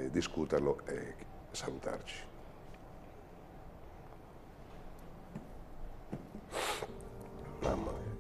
discuterlo e salutarci. Mamma mia.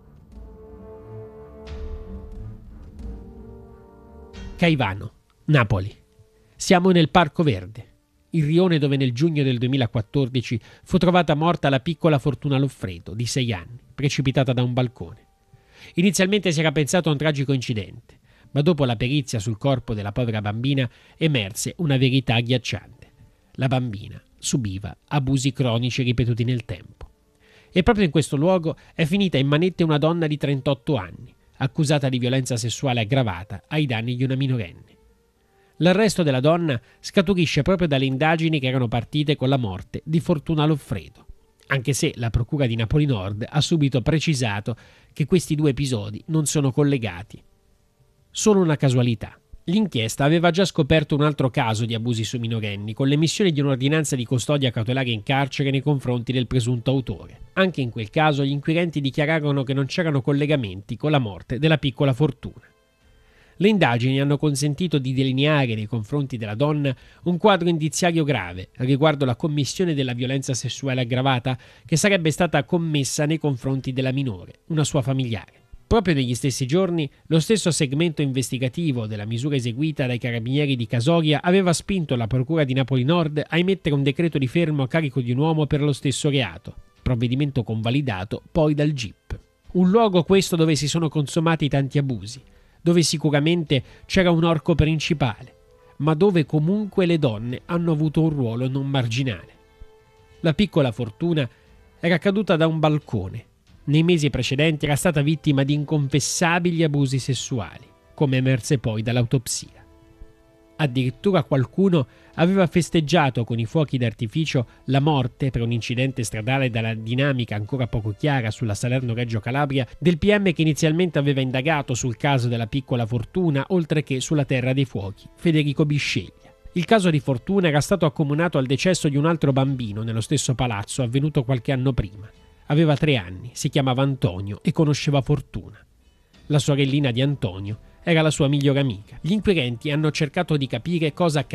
Caivano, Napoli. Siamo nel Parco Verde, il rione dove nel giugno del 2014 fu trovata morta la piccola Fortuna Loffredo, di 6 anni, precipitata da un balcone. Inizialmente si era pensato a un tragico incidente, ma dopo la perizia sul corpo della povera bambina emerse una verità agghiacciante. La bambina subiva abusi cronici ripetuti nel tempo. E proprio in questo luogo è finita in manette una donna di 38 anni, accusata di violenza sessuale aggravata ai danni di una minorenne. L'arresto della donna scaturisce proprio dalle indagini che erano partite con la morte di Fortuna Loffredo, anche se la Procura di Napoli Nord ha subito precisato che questi due episodi non sono collegati. Solo una casualità. L'inchiesta aveva già scoperto un altro caso di abusi su minorenni, con l'emissione di un'ordinanza di custodia cautelare in carcere nei confronti del presunto autore. Anche in quel caso gli inquirenti dichiararono che non c'erano collegamenti con la morte della piccola Fortuna. Le indagini hanno consentito di delineare nei confronti della donna un quadro indiziario grave riguardo la commissione della violenza sessuale aggravata che sarebbe stata commessa nei confronti della minore, una sua familiare. Proprio negli stessi giorni, lo stesso segmento investigativo della misura eseguita dai carabinieri di Casoria aveva spinto la Procura di Napoli Nord a emettere un decreto di fermo a carico di un uomo per lo stesso reato, provvedimento convalidato poi dal GIP. Un luogo questo dove si sono consumati tanti abusi, dove sicuramente c'era un orco principale, ma dove comunque le donne hanno avuto un ruolo non marginale. La piccola Fortuna era caduta da un balcone. Nei mesi precedenti era stata vittima di inconfessabili abusi sessuali, come emerse poi dall'autopsia. Addirittura qualcuno aveva festeggiato con i fuochi d'artificio la morte per un incidente stradale dalla dinamica ancora poco chiara sulla Salerno-Reggio Calabria del PM che inizialmente aveva indagato sul caso della piccola Fortuna, oltre che sulla Terra dei Fuochi, Federico Bisceglia. Il caso di Fortuna era stato accomunato al decesso di un altro bambino nello stesso palazzo avvenuto qualche anno prima. Aveva 3 anni, si chiamava Antonio e conosceva Fortuna. La sorellina di Antonio era la sua migliore amica. Gli inquirenti hanno cercato di capire cosa accadeva